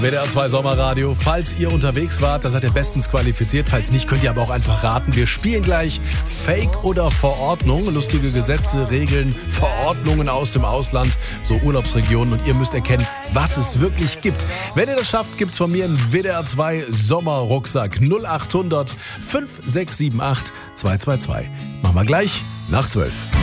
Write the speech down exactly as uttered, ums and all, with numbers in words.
W D R zwei Sommerradio. Falls ihr unterwegs wart, dann seid ihr bestens qualifiziert. Falls nicht, könnt ihr aber auch einfach raten. Wir spielen gleich Fake oder Verordnung. Lustige Gesetze, Regeln, Verordnungen aus dem Ausland, so Urlaubsregionen. Und ihr müsst erkennen, was es wirklich gibt. Wenn ihr das schafft, gibt's von mir einen W D R zwei Sommerrucksack. null acht hundert fünf sechs sieben acht zwei zwei zwei. Machen wir gleich nach zwölf.